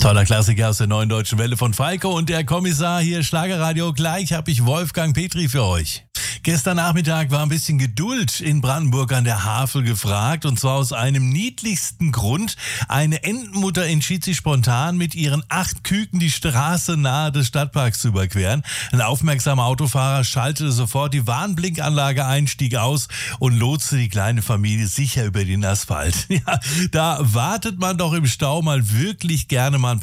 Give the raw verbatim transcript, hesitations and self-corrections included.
Toller Klassiker aus der Neuen Deutschen Welle von Falco und der Kommissar hier, Schlagerradio. Gleich habe ich Wolfgang Petri für euch. Gestern Nachmittag war ein bisschen Geduld in Brandenburg an der Havel gefragt, und zwar aus einem niedlichsten Grund. Eine Entenmutter entschied sich spontan, mit ihren acht Küken die Straße nahe des Stadtparks zu überqueren. Ein aufmerksamer Autofahrer schaltete sofort die Warnblinkanlage ein, stieg aus und lotste die kleine Familie sicher über den Asphalt. Ja, da wartet man doch im Stau mal wirklich gerne mal ein